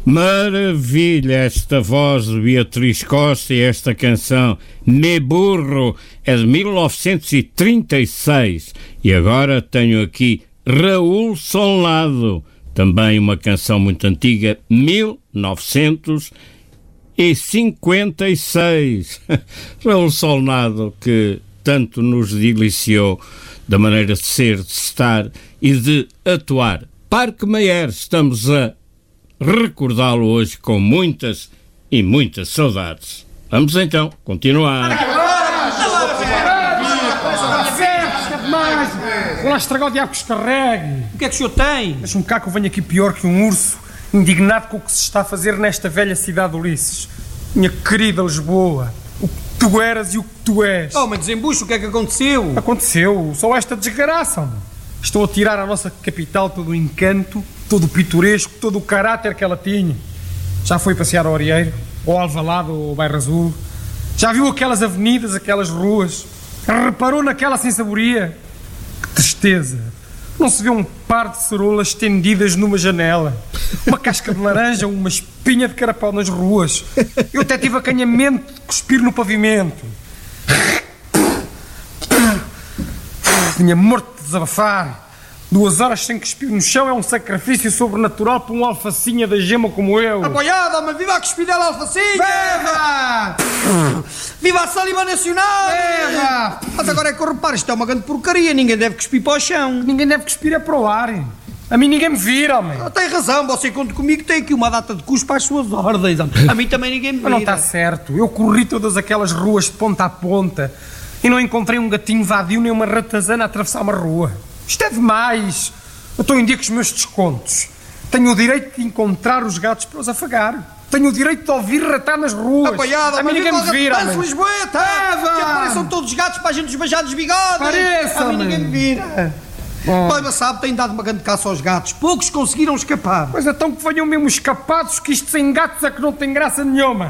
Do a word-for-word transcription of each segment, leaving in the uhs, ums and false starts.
Maravilha esta voz de Beatriz Costa e esta canção Me Burro é de mil novecentos e trinta e seis. E agora tenho aqui Raul Solnado, também uma canção muito antiga, mil novecentos e cinquenta e seis. Raul Solnado, que tanto nos deliciou da maneira de ser, de estar e de atuar. Parque Mayer, estamos a recordá-lo hoje com muitas e muitas saudades. Vamos então continuar. Vou lá estragar o diabo que escarregue. O que é que o senhor tem? Deixa-me cá que eu venho aqui pior que um urso, indignado com o que se está a fazer nesta velha cidade de Ulisses. Minha querida Lisboa, o que tu eras e o que tu és. Oh, mas desembucho, o que é que aconteceu? Aconteceu, só esta desgraça, mano. Estão a tirar à nossa capital todo o encanto, todo o pitoresco, todo o caráter que ela tinha. Já foi passear ao Arieiro, ao Alvalade ou ao Bairro Azul? Já viu aquelas avenidas, aquelas ruas? Reparou naquela sensaboria? Que tristeza! Não se vê um par de cerolas estendidas numa janela, uma casca de laranja, uma espinha de carapau nas ruas. Eu até tive acanhamento de cuspir no pavimento. Tinha morto de desabafar. Duas horas sem cuspir no chão é um sacrifício sobrenatural para um alfacinha da gema como eu. Apoiada, mas viva a cuspidela alfacinha! Viva! Viva a saliva nacional! Viva! Mas agora é que eu reparo, isto é uma grande porcaria, ninguém deve cuspir para o chão. Ninguém deve cuspir é para o ar. A mim ninguém me vira, homem. Ah, tem razão, você conta comigo, tem aqui uma data de cuspo às suas ordens. A mim também ninguém me vira. Mas não está certo, eu corri todas aquelas ruas de ponta a ponta e não encontrei um gatinho vadio nem uma ratazana a atravessar uma rua. Isto é demais. Eu estou em dia com os meus descontos. Tenho o direito de encontrar os gatos para os afagar. Tenho o direito de ouvir ratar nas ruas. Apoiada, a mim ninguém me vira. Mas Lisboeta! Que apareçam todos os gatos para a gente esbajar dos bigodes. Pareça, a mim ninguém me vira. Pois, mas sabe, tem dado uma grande caça aos gatos. Poucos conseguiram escapar. Pois então que venham mesmo escapados, que isto sem gatos é que não tem graça nenhuma.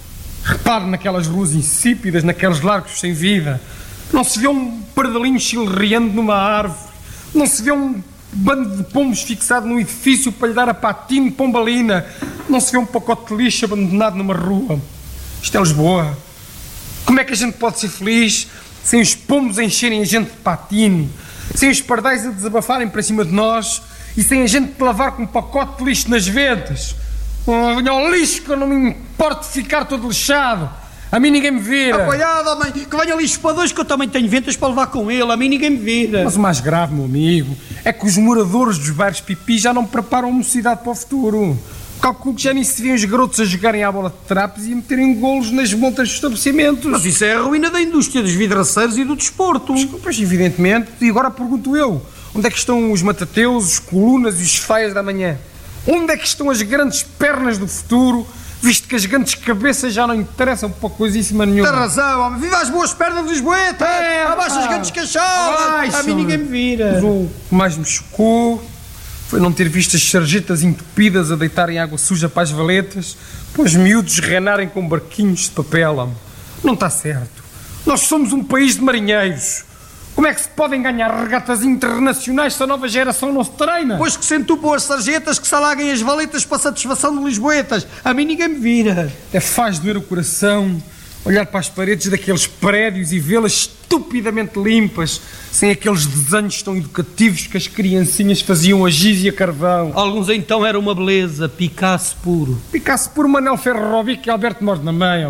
Repare naquelas ruas insípidas, naqueles largos sem vida. Não se vê um pardalinho chilreando numa árvore. Não se vê um bando de pombos fixado num edifício para lhe dar a patinho pombalina. Não se vê um pacote de lixo abandonado numa rua. Isto é Lisboa. Como é que a gente pode ser feliz sem os pombos encherem a gente de patino, sem os pardais a desabafarem para cima de nós e sem a gente lavar com um pacote de lixo nas ventas? Oh, venha ao lixo que eu não me importo de ficar todo lixado. A mim ninguém me vira. Apoiado, mãe, que venha lixo para dois, que eu também tenho ventas para levar com ele. A mim ninguém me vira. Mas o mais grave, meu amigo, é que os moradores dos bairros pipi já não preparam a mocidade para o futuro. Calculo que já nem se vêem os garotos a jogarem à bola de trapos e a meterem golos nas montas dos estabelecimentos. Mas isso é a ruína da indústria dos vidraceiros e do desporto. Pois, evidentemente. E agora pergunto eu, onde é que estão os matateus, os colunas e os faias da manhã? Onde é que estão as grandes pernas do futuro, visto que as grandes cabeças já não interessam para coisíssima nenhuma? Tem razão, homem. Viva as boas pernas de Lisboeta! É, abaixo as grandes cachadas! A mim ninguém me vira. Mas o que mais me chocou foi não ter visto as sarjetas entupidas a deitarem água suja para as valetas, para os miúdos renarem com barquinhos de papel, homem. Não está certo. Nós somos um país de marinheiros. Como é que se podem ganhar regatas internacionais se a nova geração não se treina? Pois que se entupam as sarjetas, que se alaguem as valetas para satisfação de lisboetas. A mim ninguém me vira. É faz doer o coração olhar para as paredes daqueles prédios e vê-las estupidamente limpas, sem aqueles desenhos tão educativos que as criancinhas faziam a giz e a carvão. Alguns então eram uma beleza, Picasso puro. Picasso puro, Manel Ferro Robic e Alberto Morde na meia.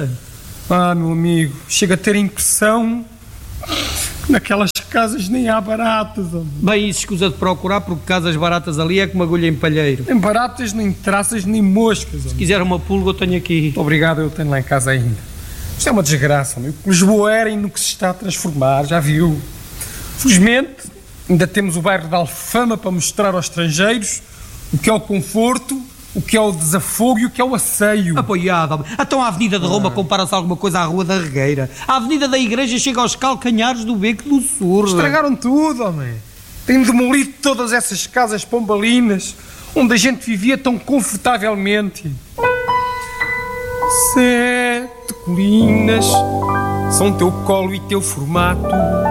Ah, meu amigo, chega a ter a impressão que naquelas casas nem há baratas. Homem. Bem, isso escusa de procurar, porque casas baratas ali é como agulha em palheiro. Nem baratas, nem traças, nem moscas. Se homem. Quiser uma pulga, eu tenho aqui. Muito obrigado, eu tenho lá em casa ainda. Isto é uma desgraça, meu. Lisboa era e no que se está a transformar, já viu. Felizmente, ainda temos o bairro da Alfama para mostrar aos estrangeiros o que é o conforto, o que é o desafogo e o que é o asseio. Apoiado. Então a Avenida de Roma ah. compara-se alguma coisa à Rua da Regueira. A Avenida da Igreja chega aos calcanhares do Beco do Sul. Estragaram tudo, homem. Têm demolido todas essas casas pombalinas onde a gente vivia tão confortavelmente. Sete colinas são teu colo e teu formato.